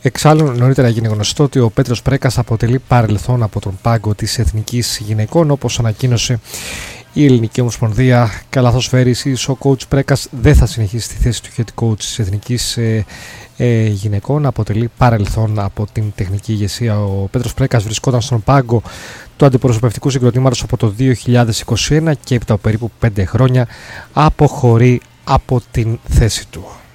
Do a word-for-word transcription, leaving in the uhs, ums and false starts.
Εξάλλου, νωρίτερα έγινε γνωστό ότι ο Πέτρος Πρέκας αποτελεί παρελθόν από τον πάγκο της Εθνικής Γυναικών, όπως ανακοίνωσε η Ελληνική Ομοσπονδία Καλαθοσφαίρισης. Ο coach Πρέκας δεν θα συνεχίσει στη θέση του head coach της Εθνικής ε, ε, Γυναικών. Αποτελεί παρελθόν από την τεχνική ηγεσία. Ο Πέτρος Πρέκας βρισκόταν στον πάγκο του αντιπροσωπευτικού συγκροτήματος από το δύο χιλιάδες είκοσι ένα και επί τα περίπου πέντε χρόνια αποχωρεί από την θέση του.